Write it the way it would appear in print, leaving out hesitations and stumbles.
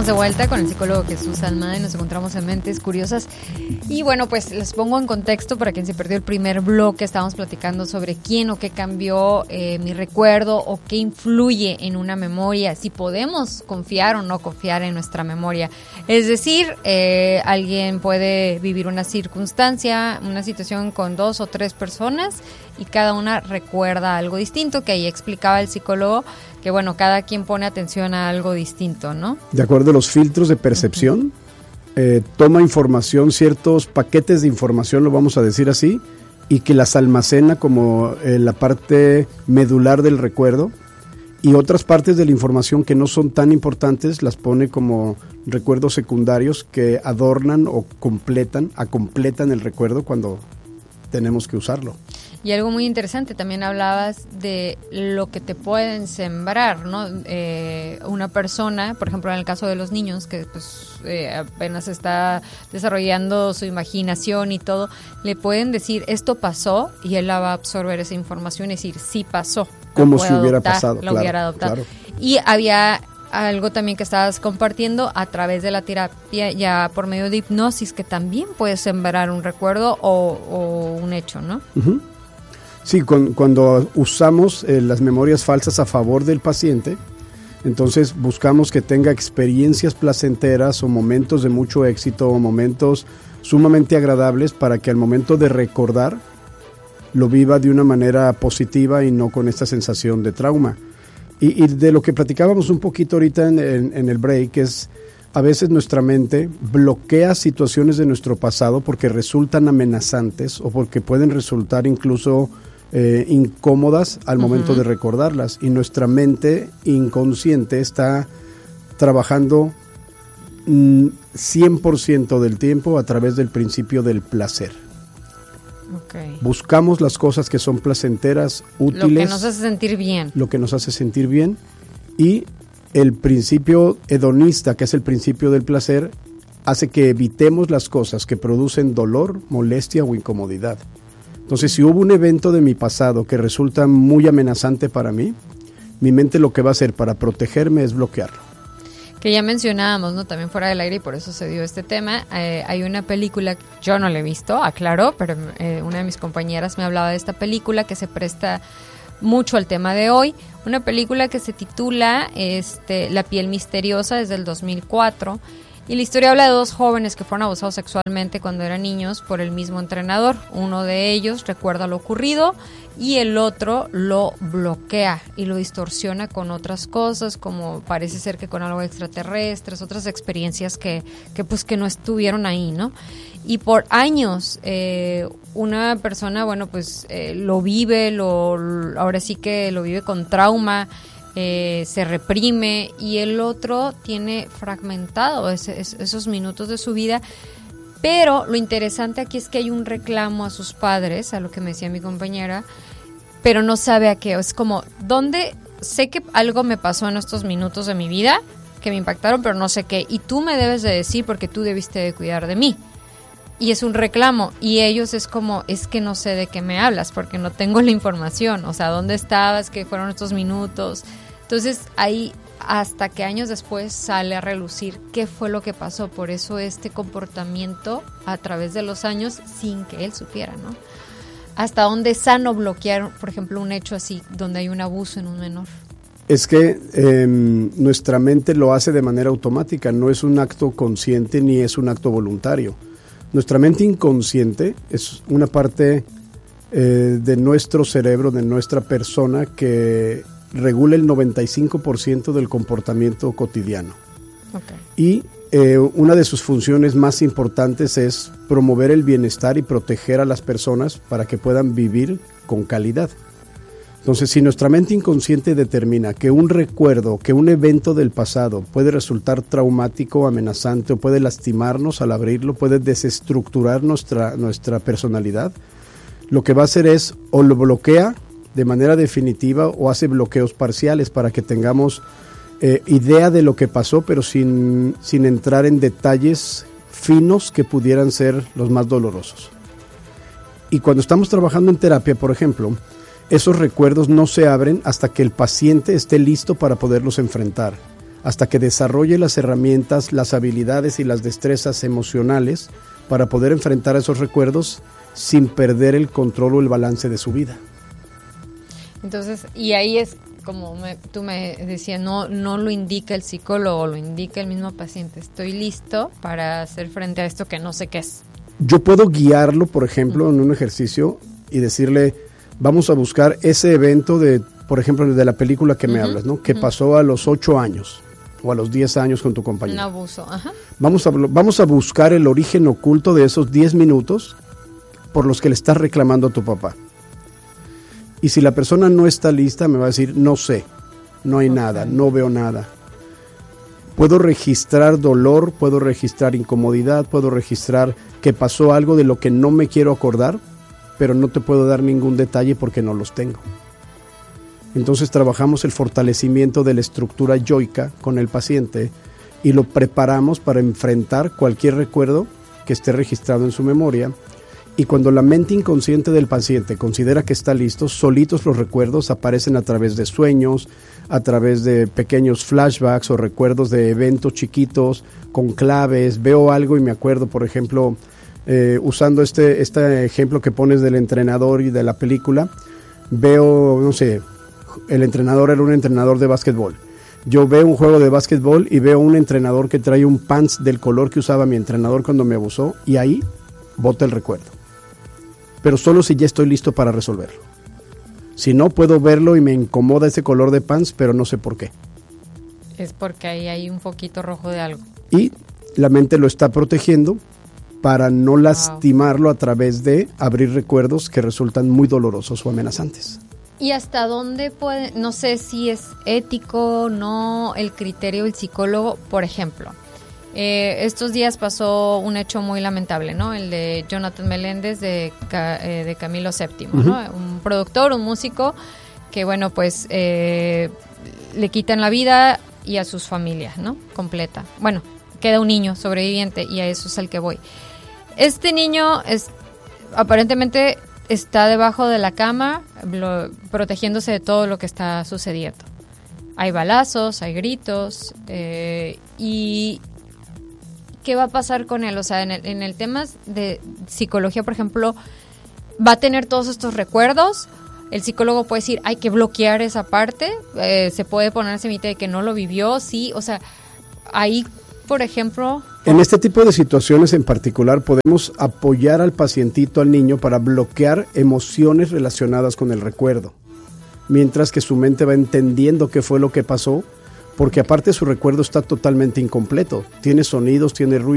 estamos de vuelta con el psicólogo Jesús Almada y nos encontramos en Mentes Curiosas. Y bueno, pues les pongo en contexto para quien se perdió el primer bloque. Estábamos platicando sobre quién o qué cambió mi recuerdo o qué influye en una memoria, si podemos confiar o no confiar en nuestra memoria. Es decir, alguien puede vivir una circunstancia, una situación con 2 o 3 personas y cada una recuerda algo distinto, que ahí explicaba el psicólogo que bueno, cada quien pone atención a algo distinto, ¿no? De acuerdo a los filtros de percepción, toma información, ciertos paquetes de información, lo vamos a decir así, y que las almacena como la parte medular del recuerdo, y otras partes de la información que no son tan importantes las pone como recuerdos secundarios que adornan o completan el recuerdo cuando tenemos que usarlo. Y algo muy interesante, también hablabas de lo que te pueden sembrar, ¿no? Una persona, por ejemplo, en el caso de los niños, que pues apenas está desarrollando su imaginación y todo, le pueden decir, esto pasó, y él la va a absorber esa información y decir, sí pasó. Como si hubiera pasado, lo hubiera adoptado. Claro. Y había algo también que estabas compartiendo a través de la terapia, ya por medio de hipnosis, que también puede sembrar un recuerdo o un hecho, ¿no? Uh-huh. Sí, cuando usamos las memorias falsas a favor del paciente, entonces buscamos que tenga experiencias placenteras o momentos de mucho éxito o momentos sumamente agradables para que al momento de recordar lo viva de una manera positiva y no con esta sensación de trauma. Y de lo que platicábamos un poquito ahorita en el break es a veces nuestra mente bloquea situaciones de nuestro pasado porque resultan amenazantes o porque pueden resultar incluso incómodas al momento de recordarlas, y nuestra mente inconsciente está trabajando 100% del tiempo a través del principio del placer. Okay. Buscamos las cosas que son placenteras, útiles. Lo que nos hace sentir bien. Lo que nos hace sentir bien, y el principio hedonista, que es el principio del placer, hace que evitemos las cosas que producen dolor, molestia o incomodidad. Entonces, si hubo un evento de mi pasado que resulta muy amenazante para mí, mi mente lo que va a hacer para protegerme es bloquearlo. Que ya mencionábamos, ¿no? También fuera del aire, y por eso se dio este tema. Hay una película, yo no la he visto, aclaro, pero una de mis compañeras me hablaba de esta película que se presta mucho al tema de hoy. Una película que se titula La piel misteriosa, es del 2004. Y la historia habla de 2 jóvenes que fueron abusados sexualmente cuando eran niños por el mismo entrenador. Uno de ellos recuerda lo ocurrido y el otro lo bloquea y lo distorsiona con otras cosas, como parece ser que con algo extraterrestres, otras experiencias que no estuvieron ahí, ¿no? Y por años una persona, bueno, pues lo vive, ahora sí que lo vive con trauma, se reprime, y el otro tiene fragmentado esos minutos de su vida. Pero lo interesante aquí es que hay un reclamo a sus padres, a lo que me decía mi compañera, pero no sabe a qué. Es como, ¿dónde? Sé que algo me pasó en estos minutos de mi vida que me impactaron, pero no sé qué, y tú me debes de decir porque tú debiste de cuidar de mí. Y es un reclamo, y ellos es como, es que no sé de qué me hablas porque no tengo la información, o sea, ¿dónde estabas? ¿Qué fueron estos minutos? Entonces ahí, hasta que años después sale a relucir qué fue lo que pasó. Por eso este comportamiento a través de los años sin que él supiera, ¿no? Hasta dónde es sano bloquear, por ejemplo, un hecho así donde hay un abuso en un menor. Es que nuestra mente lo hace de manera automática, no es un acto consciente ni es un acto voluntario. Nuestra mente inconsciente es una parte de nuestro cerebro, de nuestra persona, que regula el 95% del comportamiento cotidiano. Okay. Y una de sus funciones más importantes es promover el bienestar y proteger a las personas para que puedan vivir con calidad. Entonces, si nuestra mente inconsciente determina que un recuerdo, que un evento del pasado puede resultar traumático, amenazante, o puede lastimarnos al abrirlo, puede desestructurar nuestra personalidad, lo que va a hacer es o lo bloquea de manera definitiva o hace bloqueos parciales para que tengamos idea de lo que pasó, pero sin entrar en detalles finos que pudieran ser los más dolorosos. Y cuando estamos trabajando en terapia, por ejemplo, esos recuerdos no se abren hasta que el paciente esté listo para poderlos enfrentar. hasta que desarrolle las herramientas, las habilidades y las destrezas emocionales para poder enfrentar esos recuerdos sin perder el control o el balance de su vida. Entonces, y ahí es como tú me decías, no lo indica el psicólogo, lo indica el mismo paciente. Estoy listo para hacer frente a esto que no sé qué es. Yo puedo guiarlo, por ejemplo, en un ejercicio y decirle, vamos a buscar ese evento por ejemplo, de la película que me hablas, ¿no? Que pasó a los 8 años o a los 10 años con tu compañero. Un abuso, ajá. Vamos a buscar el origen oculto de esos 10 minutos por los que le estás reclamando a tu papá. Y si la persona no está lista, me va a decir, no sé, no hay nada, no veo nada. Puedo registrar dolor, puedo registrar incomodidad, puedo registrar que pasó algo de lo que no me quiero acordar, pero no te puedo dar ningún detalle porque no los tengo. Entonces trabajamos el fortalecimiento de la estructura yoica con el paciente y lo preparamos para enfrentar cualquier recuerdo que esté registrado en su memoria. Y cuando la mente inconsciente del paciente considera que está listo, solitos los recuerdos aparecen a través de sueños, a través de pequeños flashbacks o recuerdos de eventos chiquitos con claves. Veo algo y me acuerdo, por ejemplo, usando este ejemplo que pones del entrenador y de la película, veo, no sé, el entrenador era un entrenador de básquetbol. Yo veo un juego de básquetbol y veo un entrenador que trae un pants del color que usaba mi entrenador cuando me abusó y ahí bota el recuerdo. Pero solo si ya estoy listo para resolverlo. Si no, puedo verlo y me incomoda ese color de pants, pero no sé por qué. Es porque ahí hay un poquito rojo de algo. Y la mente lo está protegiendo para no lastimarlo a través de abrir recuerdos que resultan muy dolorosos o amenazantes. ¿Y hasta dónde puede, no sé si es ético o no, el criterio del psicólogo? Por ejemplo, estos días pasó un hecho muy lamentable, ¿no? El de Jonathan Meléndez de Camilo VII, ¿no? Un productor, un músico que, bueno, pues le quitan la vida y a sus familias, ¿no? Completa. Bueno, queda un niño sobreviviente y a eso es al que voy. Este niño aparentemente está debajo de la cama protegiéndose de todo lo que está sucediendo. Hay balazos, hay gritos y ¿qué va a pasar con él? O sea, en el tema de psicología, por ejemplo, va a tener todos estos recuerdos. El psicólogo puede decir, hay que bloquear esa parte. Se puede poner semita de que no lo vivió, sí. O sea, ahí, por ejemplo... En este tipo de situaciones en particular podemos apoyar al pacientito, al niño, para bloquear emociones relacionadas con el recuerdo. Mientras que su mente va entendiendo qué fue lo que pasó, porque aparte su recuerdo está totalmente incompleto. Tiene sonidos, tiene ruido.